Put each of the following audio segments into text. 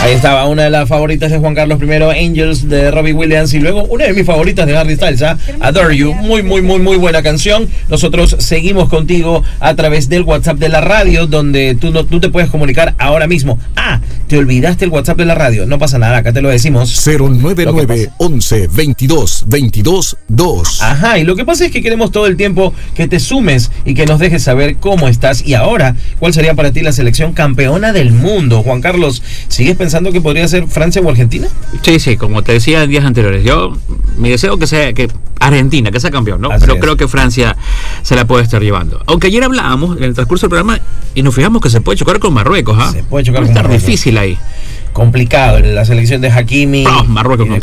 Ahí estaba una de las favoritas de Juan Carlos I, Angels de Robbie Williams, y luego una de mis favoritas de Harry Styles, Adore You. Muy buena canción. Nosotros seguimos contigo a través del WhatsApp de la radio, donde tú te puedes comunicar ahora mismo. Te olvidaste el WhatsApp de la radio. No pasa nada, acá te lo decimos. 099 11 22 22 2. Ajá, y lo que pasa es que queremos todo el tiempo que te sumes y que nos dejes saber cómo estás. Y ahora, ¿cuál sería para ti la selección campeona del mundo? Juan Carlos, ¿sigues pensando que podría ser Francia o Argentina? Sí, como te decía en días anteriores, mi deseo que sea que Argentina, que sea campeón, ¿no? Pero creo que Francia se la puede estar llevando. Aunque ayer hablábamos en el transcurso del programa y nos fijamos que se puede chocar con Marruecos, Se puede chocar con Marruecos. Difícil ahí. Complicado la selección de Hakimi, Marruecos y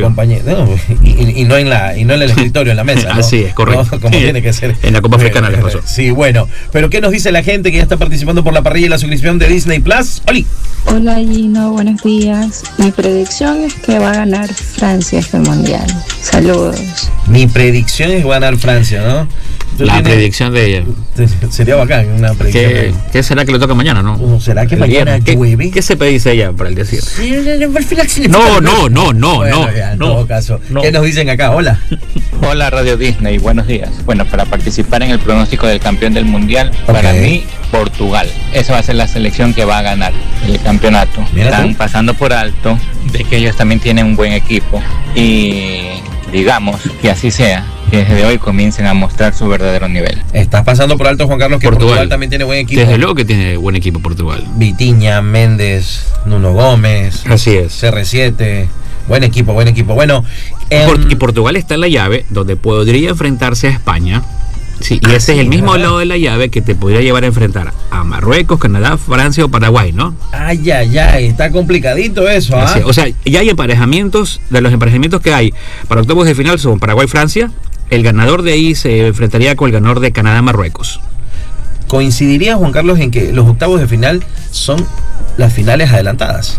no en el escritorio, en la mesa, ¿no? Así es, correcto. No, como tiene que ser. En la Copa Africana les pasó. Sí, bueno. Pero ¿qué nos dice la gente que ya está participando por la parrilla y la suscripción de Disney Plus? ¡Oli! Hola Gino, buenos días. Mi predicción es que va a ganar Francia este mundial. Saludos. Mi predicción es que va a ganar Francia, ¿no? La predicción de ella. Sería bacán una predicción. ¿Qué será que le toca mañana, no? ¿Será que mañana llueve? ¿Qué se dice ella para el decir? No. En todo caso. ¿Qué nos dicen acá? Hola. Hola Radio Disney, buenos días. Bueno, para participar en el pronóstico del campeón del mundial, para mí, Portugal. Esa va a ser la selección que va a ganar el campeonato. Están pasando por alto de que ellos también tienen un buen equipo y digamos que así sea, que desde hoy comiencen a mostrar su verdadero nivel. Estás pasando por alto, Juan Carlos, que Portugal también tiene buen equipo. Desde luego que tiene buen equipo Portugal. Vitinha, Méndez, Nuno Gómez. Así es. CR7. Buen equipo. Bueno, y Portugal está en la llave donde podría enfrentarse a España. Sí, y ese es el mismo lado de la llave que te podría llevar a enfrentar a Marruecos, Canadá, Francia o Paraguay, ¿no? Está complicadito eso, ¿ah? O sea, ya hay emparejamientos, de los emparejamientos que hay para octavos de final son Paraguay-Francia, el ganador de ahí se enfrentaría con el ganador de Canadá-Marruecos. ¿Coincidiría, Juan Carlos, en que los octavos de final son las finales adelantadas?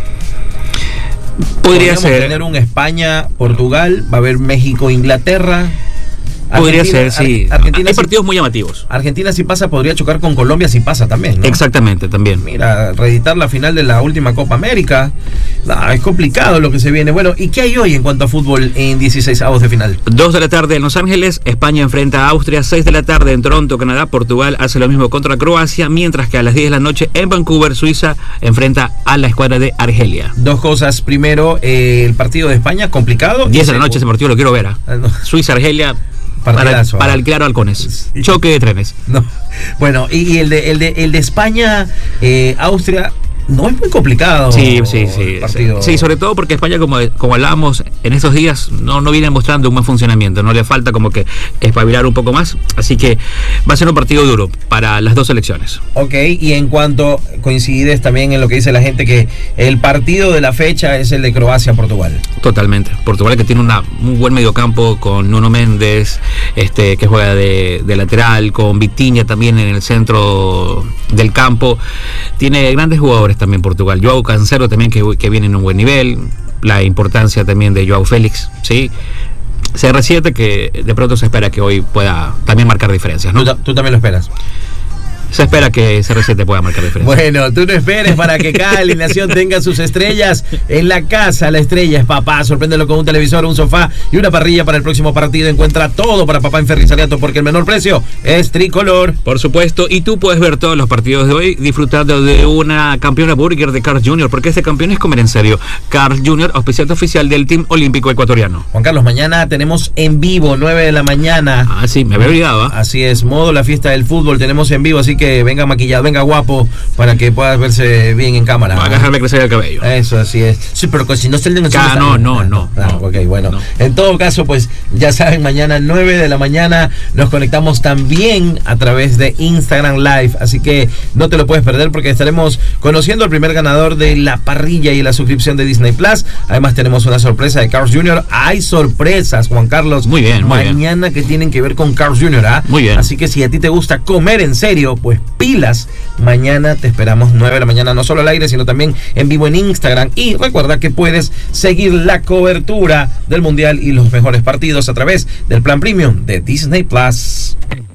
Podría ser. Tener un España-Portugal, va a haber México-Inglaterra. Podría ser, sí. Argentina, hay partidos muy llamativos. Argentina si pasa podría chocar con Colombia si pasa también, ¿no? Exactamente, también. Mira, reeditar la final de la última Copa América. Es complicado lo que se viene. Bueno, ¿y qué hay hoy en cuanto a fútbol en 16avos de final? 2 de la tarde en Los Ángeles, España enfrenta a Austria. 6 de la tarde en Toronto, Canadá. Portugal hace lo mismo contra Croacia, mientras que a las 10 de la noche en Vancouver, Suiza enfrenta a la escuadra de Argelia. Dos cosas. Primero, el partido de España, complicado. 10 de la noche ese partido lo quiero ver. Suiza-Argelia. Para el claro halcones. Sí. Choque de trenes. No. Bueno, y el de España, Austria, no es muy complicado. Sí. Sí, sobre todo porque España, como hablábamos en estos días, no viene mostrando un buen funcionamiento. No le falta como que espabilar un poco más. Así que va a ser un partido duro para las dos selecciones. Ok, y en cuanto coincides también en lo que dice la gente, que el partido de la fecha es el de Croacia-Portugal. Totalmente. Portugal, que tiene un buen mediocampo con Nuno Méndez, que juega de lateral, con Vitinha también en el centro del campo. Tiene grandes jugadores también Portugal. Joao Cancelo también que viene en un buen nivel. La importancia también de Joao Félix, ¿sí? CR7 que de pronto se espera que hoy pueda también marcar diferencias, ¿no? ¿Tú también lo esperas? Se espera que CR7 pueda marcar diferencia. Bueno, tú no esperes para que cada alineación tenga sus estrellas. En la casa, la estrella es papá. Sorpréndelo con un televisor, un sofá y una parrilla para el próximo partido. Encuentra todo para papá en Ferrizariato, porque el menor precio es tricolor. Por supuesto, y tú puedes ver todos los partidos de hoy disfrutando de una campeona burger de Carl's Jr., porque este campeón es comer en serio. Carl's Jr., auspiciante oficial del Team Olímpico Ecuatoriano. Juan Carlos, mañana tenemos en vivo, 9 de la mañana. Sí, me había olvidado. Así es, modo la fiesta del fútbol tenemos en vivo, así que venga maquillado, venga guapo, para que puedas verse bien en cámara. Va a dejarme crecer el cabello. Eso, así es. Sí, pero si no se le No. Ok, bueno. No. En todo caso, pues ya saben, mañana 9 de la mañana nos conectamos también a través de Instagram Live, así que no te lo puedes perder, porque estaremos conociendo al primer ganador de la parrilla y la suscripción de Disney Plus. Además tenemos una sorpresa de Carl's Jr. Hay sorpresas, Juan Carlos. Muy bien, mañana que tienen que ver con Carl's Jr. Muy bien. Así que si a ti te gusta comer en serio, pues pilas. Mañana te esperamos 9 de la mañana, no solo al aire, sino también en vivo en Instagram. Y recuerda que puedes seguir la cobertura del Mundial y los mejores partidos a través del plan premium de Disney Plus.